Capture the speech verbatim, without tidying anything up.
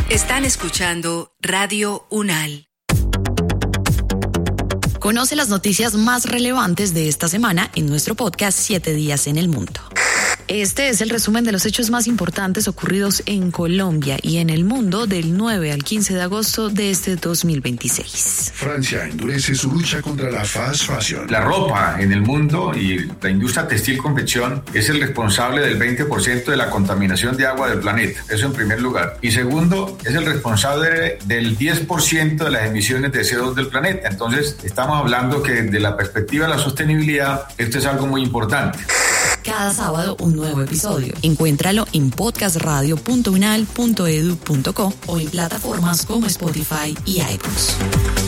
Están escuchando Radio UNAL. Conoce las noticias más relevantes de esta semana en nuestro podcast Siete Días en el Mundo. Este es el resumen de los hechos más importantes ocurridos en Colombia y en el mundo del nueve al quince de agosto de este dos mil veintiséis. Francia endurece su lucha contra la fast fashion. La ropa en el mundo y la industria textil confección es el responsable del veinte por ciento de la contaminación de agua del planeta. Eso en primer lugar. Y segundo, es el responsable del diez por ciento de las emisiones de C O dos del planeta. Entonces, estamos hablando que desde la perspectiva de la sostenibilidad, esto es algo muy importante. Cada sábado un nuevo episodio. Encuéntralo en podcast radio punto unal punto edu punto co o en plataformas como Spotify y iTunes.